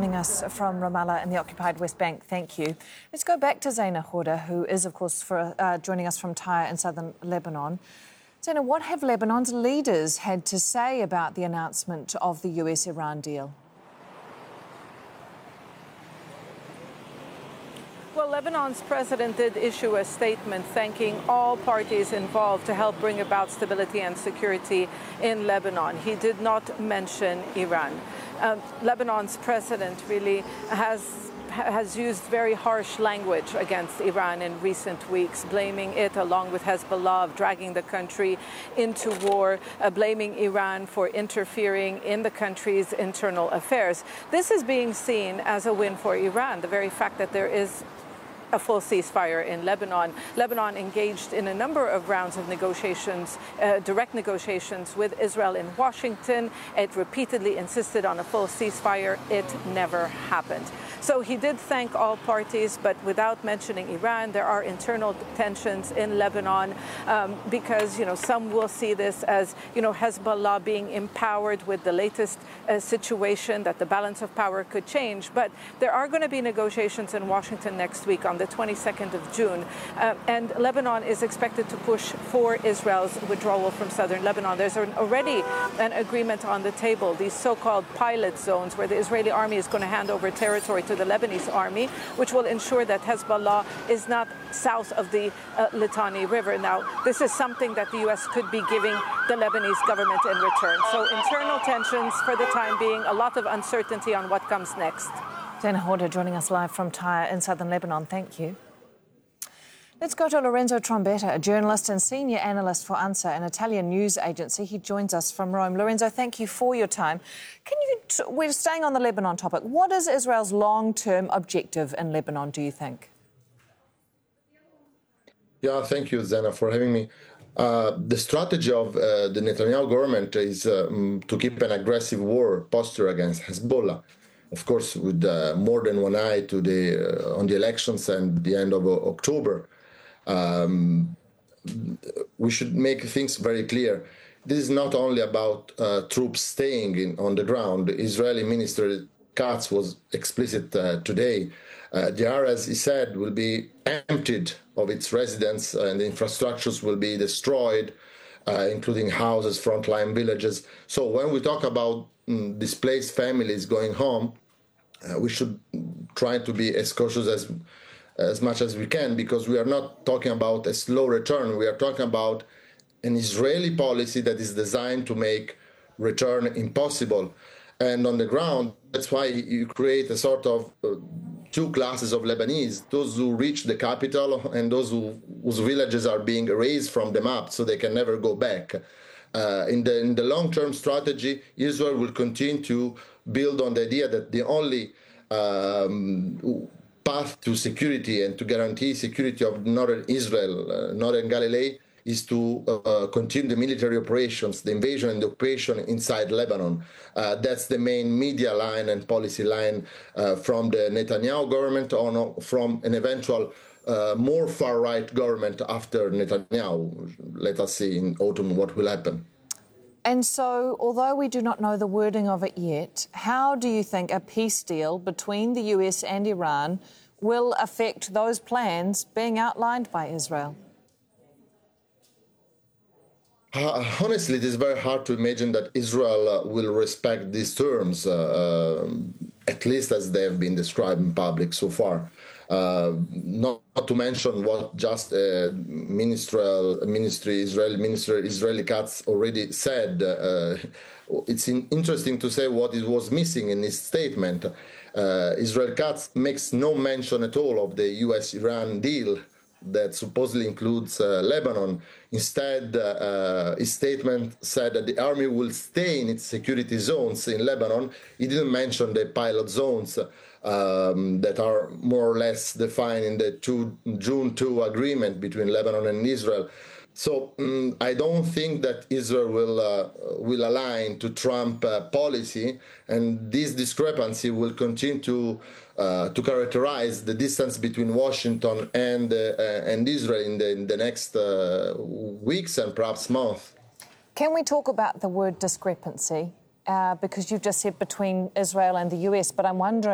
joining us from Ramallah in the occupied West Bank. Thank you. Let's go back to Zeina Ghouda, who is, of course, joining us from Tyre in southern Lebanon. Zeina, what have Lebanon's leaders had to say about the announcement of the US-Iran deal? Well, Lebanon's president did issue a statement thanking all parties involved to help bring about stability and security in Lebanon. He did not mention Iran. Lebanon's president really has used very harsh language against Iran in recent weeks, blaming it, along with Hezbollah, of dragging the country into war, blaming Iran for interfering in the country's internal affairs. This is being seen as a win for Iran, the very fact that there is a full ceasefire in Lebanon. Lebanon engaged in a number of rounds of negotiations, direct negotiations with Israel in Washington. It repeatedly insisted on a full ceasefire. It never happened. So he did thank all parties, but without mentioning Iran. There are internal tensions in Lebanon because, some will see this as, Hezbollah being empowered with the latest situation, that the balance of power could change. But there are going to be negotiations in Washington next week on the 22nd of June. And Lebanon is expected to push for Israel's withdrawal from southern Lebanon. There's already an agreement on the table, these so-called pilot zones, where the Israeli army is going to hand over territory to the Lebanese army, which will ensure that Hezbollah is not south of the Litani River. Now, this is something that the U.S. could be giving the Lebanese government in return. So internal tensions for the time being, a lot of uncertainty on what comes next. Zeina Ghouda joining us live from Tyre in southern Lebanon. Thank you. Let's go to Lorenzo Trombetta, a journalist and senior analyst for ANSA, an Italian news agency. He joins us from Rome. Lorenzo, thank you for your time. We're staying on the Lebanon topic. What is Israel's long-term objective in Lebanon, do you think? Yeah, thank you, Zeina, for having me. The strategy of the Netanyahu government is to keep an aggressive war posture against Hezbollah. Of course, with more than one eye to on the elections and the end of October. We should make things very clear. This is not only about troops staying on the ground. Israeli Minister Katz was explicit today. The area, as he said, will be emptied of its residents and the infrastructures will be destroyed, including houses, frontline villages. So when we talk about displaced families going home, we should try to be as cautious as much as we can, because we are not talking about a slow return. We are talking about an Israeli policy that is designed to make return impossible. And on the ground, that's why you create a sort of two classes of Lebanese, those who reach the capital and those whose villages are being erased from the map so they can never go back. In the long-term strategy, Israel will continue to build on the idea that the only path to security and to guarantee security of northern Israel, northern Galilee, is to continue the military operations, the invasion and the occupation inside Lebanon. That's the main media line and policy line from the Netanyahu government or from an eventual more far-right government after Netanyahu. Let us see in autumn what will happen. And so, although we do not know the wording of it yet, how do you think a peace deal between the US and Iran will affect those plans being outlined by Israel? Honestly, it is very hard to imagine that Israel will respect these terms, at least as they have been described in public so far. Not to mention what just Israeli Katz already said. It's interesting to say what it was missing in his statement. Israel Katz makes no mention at all of the US-Iran deal that supposedly includes Lebanon. Instead, his statement said that the army will stay in its security zones in Lebanon. He didn't mention the pilot zones that are more or less defined in the June 2 agreement between Lebanon and Israel. So I don't think that Israel will align to Trump policy, and this discrepancy will continue to characterize the distance between Washington and Israel in the next weeks and perhaps months. Can we talk about the word discrepancy? Because you've just said between Israel and the US, but I'm wondering